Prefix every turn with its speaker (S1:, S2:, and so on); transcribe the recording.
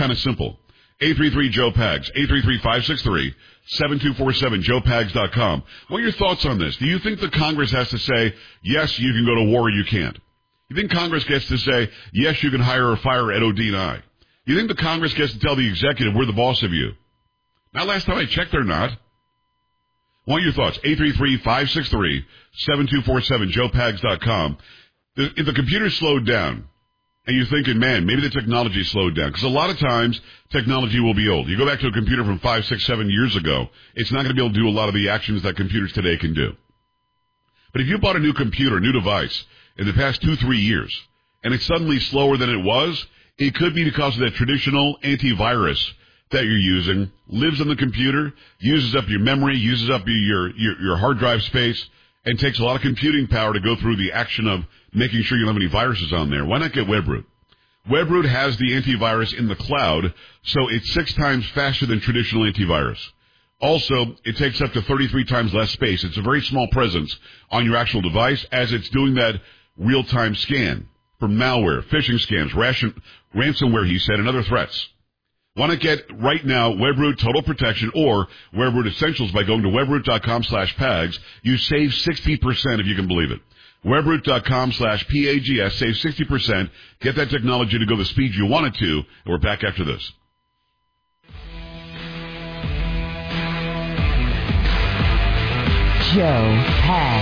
S1: kind of simple. 833-JOE-PAGS, 833-563-7247, joepags.com. What are your thoughts on this? Do you think the Congress has to say, yes, you can go to war or you can't? You think Congress gets to say, yes, you can hire or fire Ed O'Dean I? You think the Congress gets to tell the executive, we're the boss of you? Now, last time I checked, they're not. What are your thoughts? 833-563-7247, joepags.com. If the computer slowed down, and you're thinking, man, maybe the technology slowed down, because a lot of times technology will be old. You go back to a computer from 5, 6, 7 years ago, it's not going to be able to do a lot of the actions that computers today can do. But if you bought a new computer, a new device, in the past 2, 3 years, and it's suddenly slower than it was, it could be because of that traditional antivirus that you're using, lives on the computer, uses up your memory, uses up your hard drive space, and takes a lot of computing power to go through the action of making sure you don't have any viruses on there. Why not get WebRoot? WebRoot has the antivirus in the cloud, so it's 6 times faster than traditional antivirus. Also, it takes up to 33 times less space. It's a very small presence on your actual device as it's doing that real-time scan for malware, phishing scams, ransomware, he said, and other threats. Want to get right now WebRoot Total Protection or WebRoot Essentials by going to webroot.com/PAGS. You save 60% if you can believe it. Webroot.com/PAGS. Save 60%. Get that technology to go the speed you want it to. And we're back after this.
S2: Joe Pags.